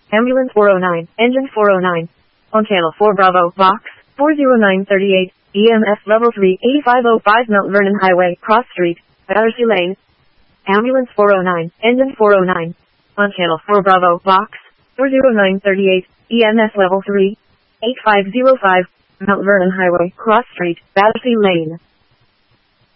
Ambulance 409, engine 409. On channel 4 Bravo, box 40938, EMS level 3, 8505 Mount Vernon Highway, Cross Street, Battersea Lane. Ambulance 409, engine 409. On channel 4 Bravo, box 40938, EMS level 3, 8505, Mount Vernon Highway, Cross Street, Battersea Lane.